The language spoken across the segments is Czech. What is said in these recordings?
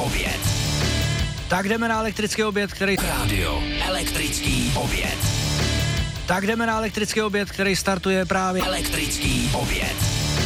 oběd. Tak jdeme na elektrický oběd, který... Rádio Elektrický oběd. Tak jdeme na elektrický oběd, který startuje právě... Elektrický oběd.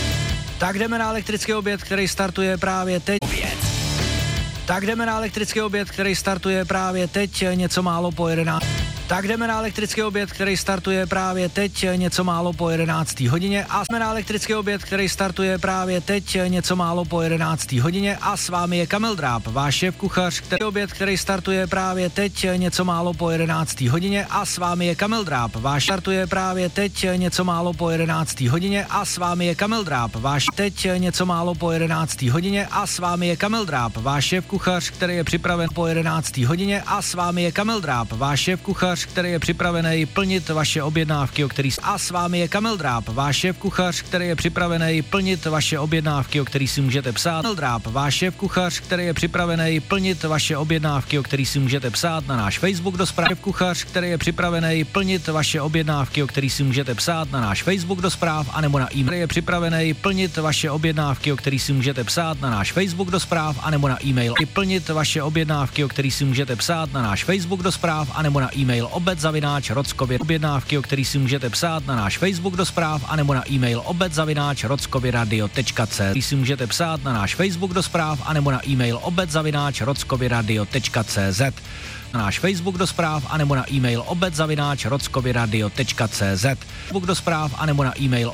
Tak jdeme na elektrický oběd, který startuje právě teď. Oběd. Tak jdeme na elektrický oběd, který startuje právě teď, něco málo po 11. Tak jdeme na elektrický oběd, který startuje právě teď, něco málo po 11. hodině. A jsme na elektrický oběd, který startuje právě teď, něco málo po 11. hodině. A s vámi je Kamil Dráb, váš šéf kuchař, který oběd, který startuje právě teď, něco málo po 11. hodině. A s vámi je Kamil Dráb, váš startuje právě teď, něco málo po 11. hodině. A s vámi je Kamil Dráb, váš teď něco málo po 11. hodině. A s vámi je Kamil Dráb, váš šéf kuchař, který je připraven po 11. hodině. A s vámi je Kamil Dráb, váš šéf kuchař, který je připravený plnit vaše objednávky, o který... A s vámi je Kamil Dráb, váš šéf kuchař, který je připravený plnit vaše objednávky, o který si můžete psát. Kamil Dráb, váš šéf kuchař, který je připravený plnit vaše objednávky, o který si můžete psát na náš Facebook do zpráv. Šéf kuchař, který je připravený plnit vaše objednávky, o který si můžete psát na náš Facebook do zpráv, anebo na e-mail. Je připravený plnit vaše objednávky, o který si můžete psát na náš Facebook do zpráv, anebo na e-mail. Plnit vaše objednávky, o který si můžete psát na náš Facebook do zpráv, anebo na e-mail obec@rockově objednávky, o který si můžete psát na náš Facebook do zpráv, anebo na e-mail obec@rockovyradio.cz, který si můžete psát na náš Facebook do zpráv, anebo na e-mail obec@rockovyradio.cz, na náš Facebook do zpráv, anebo na e-mail obec@rockovyradio.cz, Facebook do zpráv, anebo na e-mail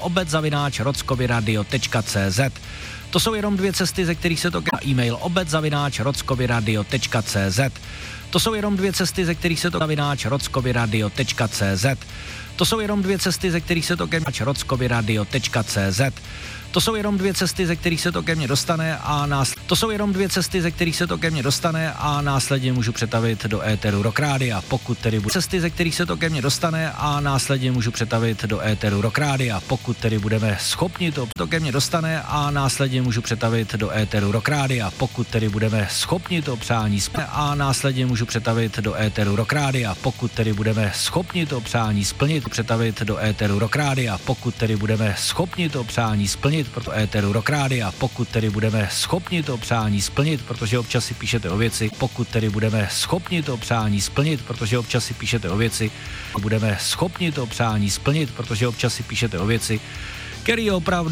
obec@rockovyradio.cz. To jsou jenom dvě cesty, ze kterých se to na e-mail obec@rockovyradio.cz. To jsou jenom dvě cesty, ze kterých se to rockovyradio.cz. To jsou jenom dvě cesty, ze kterých se to rockovyradio.cz. To jsou jenom dvě cesty, ze kterých se to ke mně dostane a To jsou jenom dvě cesty, ze kterých se to ke mně dostane a následně můžu přetavit do éteru Rock Rádia, pokud tedy cesty, ze kterých se to ke mně dostane a následně můžu přetavit do éteru Rock Rádia, pokud tedy budeme schopni to ke mně dostane a následně můžu přetavit do éteru Rock Rádia, pokud tedy budeme schopni to přání splnit a následně můžu přetavit do éteru Rock Rádia, pokud tedy budeme schopni to přání splnit, přetavit do éteru Rock Rádia, pokud tedy budeme schopni to přání splnit, proto éteru Rock Rádia, pokud tedy budeme schopni to přání splnit, protože občas si píšete o věci, pokud tedy budeme schopni to přání splnit, protože občas si píšete o věci, budeme schopni to přání splnit, protože občas si píšete o věci, který opravdu